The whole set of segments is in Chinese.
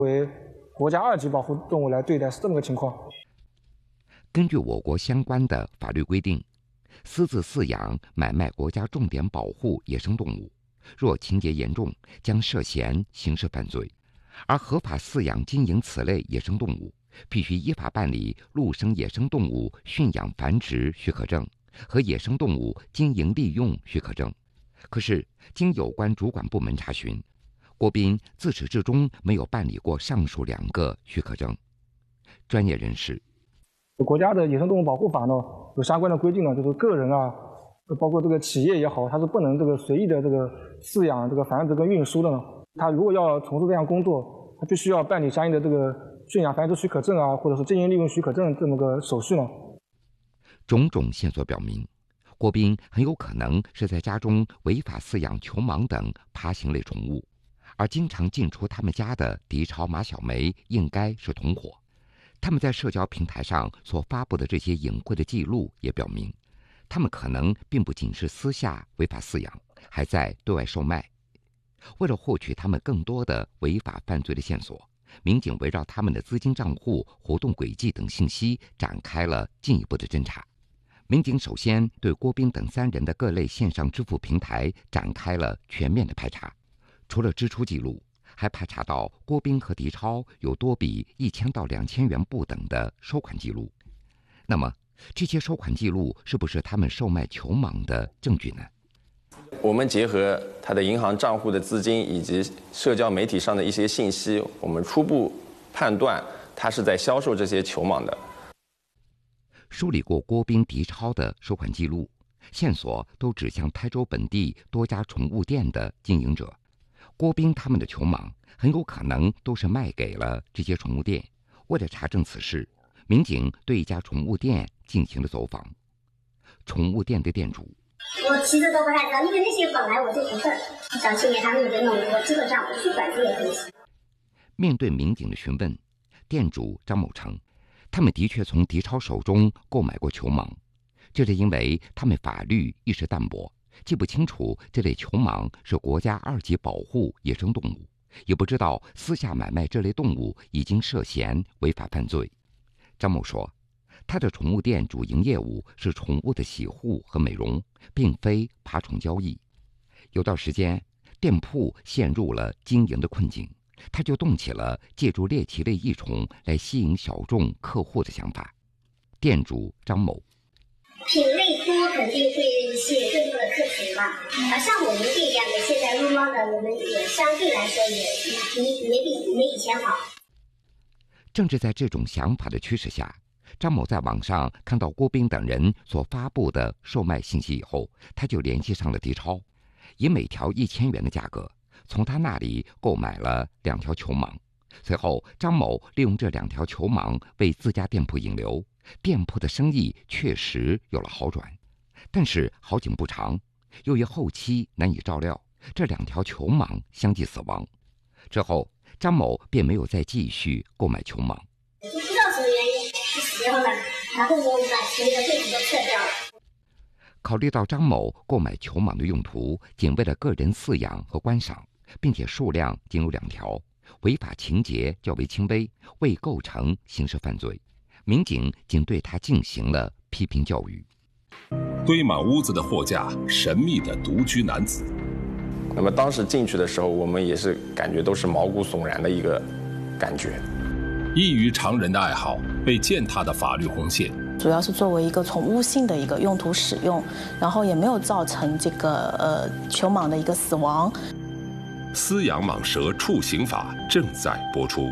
为国家2级保护动物来对待，是这么个情况。 根据我国相关的法律规定，私自饲养、买卖国家重点保护野生动物，若情节严重，将涉嫌刑事犯罪。而合法饲养经营此类野生动物，必须依法办理陆生野生动物驯养繁殖许可证和野生动物经营利用许可证。可是，经有关主管部门查询，郭斌自始至终没有办理过上述2个许可证。专业人士。 国家的野生动物保护法呢有相关的规定呢，就是个人啊，包括这个企业也好，它是不能这个随意的这个饲养、这个繁殖跟运输的呢。它如果要从事这项工作，它必须要办理相应的这个驯养繁殖许可证啊，或者是经营利用许可证这么个手续呢。 种种线索表明，郭斌很有可能是在家中违法饲养球蟒等爬行类宠物，而经常进出他们家的狄超、马小梅应该是同伙。他们在社交平台上所发布的这些隐晦的记录也表明，他们可能并不仅是私下违法饲养，还在对外售卖。为了获取他们更多的违法犯罪的线索，民警围绕他们的资金账户、活动轨迹等信息展开了进一步的侦查。民警首先对郭斌等3人的各类线上支付平台展开了全面的排查，除了支出记录，还排查到郭斌和狄超有多笔1000到2000元不等的收款记录。那么，这些收款记录是不是他们售卖球蟒的证据呢？ 我们结合他的银行账户的资金以及社交媒体上的一些信息，我们初步判断他是在销售这些球蟒的。 梳理过郭斌、狄超的收款记录，线索都指向台州本地多家宠物店的经营者。郭斌他们的球蟒很有可能都是卖给了这些宠物店。为了查证此事，民警对一家宠物店进行了走访。宠物店的店主： 我其实都不太知道，因为那些本来我就不是小青年他们给弄的，我基本上不去管这些东西。 面对民警的询问，店主张某称，他们的确从狄超手中购买过球蟒，这是因为他们法律意识淡薄，记不清楚这类球蟒是国家2级保护野生动物，也不知道私下买卖这类动物已经涉嫌违法犯罪。张某说，他的宠物店主营业务是宠物的洗护和美容，并非爬宠交易。有段时间，店铺陷入了经营的困境，他就动起了借助猎奇类异宠来吸引小众客户的想法。店主张某： 品类多肯定会吸引更多的客群嘛。像我们这样的现在撸猫的，我们也相对来说也没以前好。 正是在这种想法的驱使下，张某在网上看到郭斌等人所发布的售卖信息以后，他就联系上了狄超，以每条1000元的价格从他那里购买了2条球蟒。随后，张某利用这2条球蟒为自家店铺引流，店铺的生意确实有了好转。但是好景不长，由于后期难以照料，这2条球蟒相继死亡。之后，张某便没有再继续购买球蟒。 不知道什么原因死掉了，然后我把所有的废品都撤掉了。 考虑到张某购买球蟒的用途仅为了个人饲养和观赏，并且数量仅有2条，违法情节较为轻微，未构成刑事犯罪。民警仅对他进行了批评教育。 堆满屋子的货架，神秘的独居男子。 那么当时进去的时候，我们也是感觉都是毛骨悚然的一个感觉。 异于常人的爱好被践踏的法律红线， 主要是作为一个宠物性的一个用途使用，然后也没有造成这个球蟒的一个死亡。 饲养蟒蛇处刑法正在播出。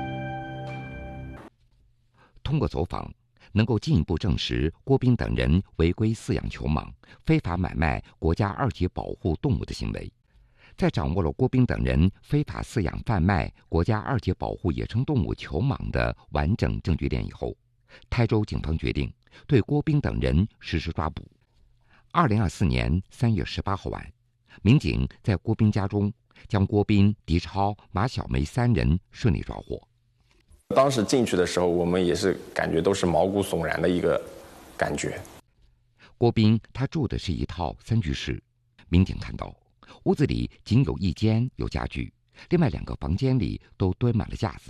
通过走访，能够进一步证实郭斌等人违规饲养球蟒、非法买卖国家2级保护动物的行为。在掌握了郭斌等人非法饲养贩卖国家2级保护野生动物球蟒的完整证据链以后，台州警方决定对郭斌等人实施抓捕。2024年3月18号晚，民警在郭斌家中将郭斌、狄超、马小梅3人顺利抓获。 当时进去的时候，我们也是感觉都是毛骨悚然的一个感觉。 郭斌他住的是一套3居室，民警看到屋子里仅有1间有家具，另外2个房间里都堆满了架子。